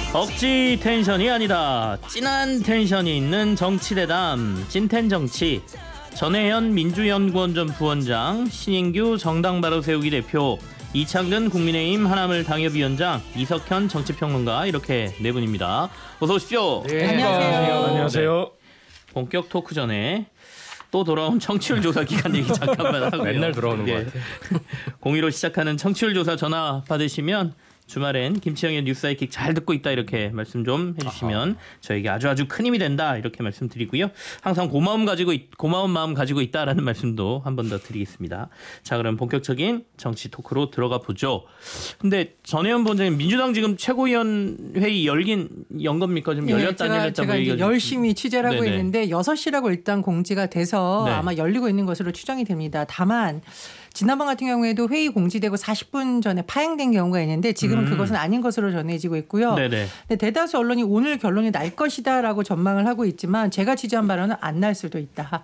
억지 텐션이 아니다. 진한 텐션이 있는 정치대담 찐텐정치. 전혜연 민주연구원전 부원장, 신인규 정당 바로 세우기 대표, 이창근 국민의힘 하나물 당협위원장, 이석현 정치평론가, 이렇게 네 분입니다. 어서 오십시오. 네, 안녕하세요. 안녕하세요. 본격 토크 전에 또 돌아온 청취율 조사 기간 얘기 잠깐만 하고요. 맨날 돌아오는 것 같아요. 02로 시작하는 청취율 조사 전화 받으시면 주말엔 김치영의 뉴스 사이킥 잘 듣고 있다 이렇게 말씀 좀 해주시면 저에게 아주 큰 힘이 된다 이렇게 말씀드리고요. 항상 고마운 마음 가지고 있다라는 말씀도 한 번 더 드리겠습니다. 자, 그럼 본격적인 정치 토크로 들어가 보죠. 근데 전혜연 본장님, 민주당 지금 최고위원 회의 연 겁니까? 지금 열렸다 안 열렸다고 제가 이제 열심히 취재를 하고 있는데 6시라고 일단 공지가 돼서 네. 아마 열리고 있는 것으로 추정이 됩니다. 다만 지난번 같은 경우에도 회의 공지되고 40분 전에 파행된 경우가 있는데 지금은 그것은 아닌 것으로 전해지고 있고요. 네네. 근데 대다수 언론이 오늘 결론이 날 것이다라고 전망을 하고 있지만 제가 취재한 바로는 안 날 수도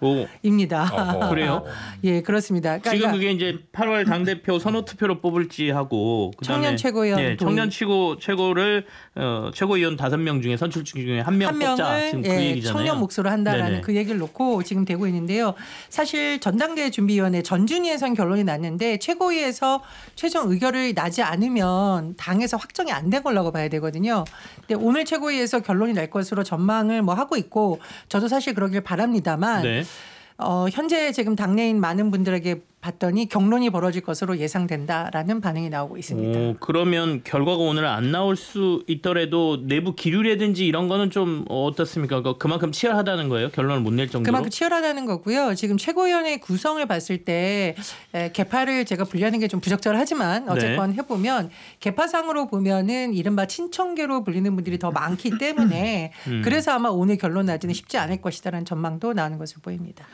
있다입니다. 그래요? 예, 그렇습니다. 그러니까 지금 그게 이제 8월 당대표 선호 투표로 뽑을지 하고 그다음에 청년 최고위원 예, 청년 최고를 최고위원 5명 중에 선출 중에 한 명 뽑자. 지금 그 얘기잖아요. 청년 몫으로 한다라는 네네. 그 얘기를 놓고 지금 되고 있는데요. 사실 전당대회 준비위원회 전준위에선 결론이 났는데 최고위에서 최종 의결을 나지 않으면 당에서 확정이 안 된 걸라고 봐야 되거든요. 근데 오늘 최고위에서 결론이 날 것으로 전망을 하고 있고 저도 사실 그러길 바랍니다만 네. 현재 지금 당내인 많은 분들에게 봤더니 경론이 벌어질 것으로 예상된다라는 반응이 나오고 있습니다. 그러면 결과가 오늘 안 나올 수 있더라도 내부 기류라든지 이런 거는 좀 어떻습니까? 그만큼 치열하다는 거예요? 결론을 못 낼 정도로? 그만큼 치열하다는 거고요. 지금 최고위원회 구성을 봤을 때 개파를 제가 분류하는 게 좀 부적절하지만 어쨌건 해보면 개파상으로 보면은 이른바 친청계로 불리는 분들이 더 많기 때문에 그래서 아마 오늘 결론 나지는 쉽지 않을 것이다라는 전망도 나오는 것으로 보입니다.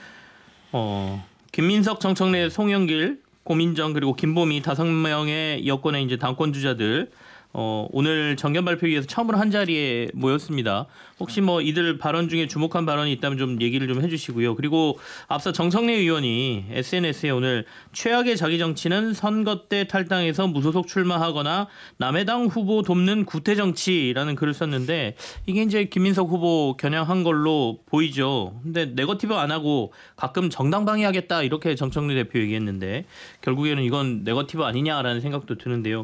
김민석, 정청래, 송영길, 고민정 그리고 김보미 5명의 여권의 이제 당권 주자들 오늘 정견 발표위에서 처음으로 한 자리에 모였습니다. 혹시 이들 발언 중에 주목한 발언이 있다면 좀 얘기를 좀 해주시고요. 그리고 앞서 정청래 의원이 SNS에 오늘 최악의 자기 정치는 선거 때 탈당해서 무소속 출마하거나 남의 당 후보 돕는 구태 정치라는 글을 썼는데 이게 이제 김민석 후보 겨냥한 걸로 보이죠. 근데 네거티브 안 하고 가끔 정당 방해하겠다 이렇게 정청래 대표 얘기했는데 결국에는 이건 네거티브 아니냐라는 생각도 드는데요.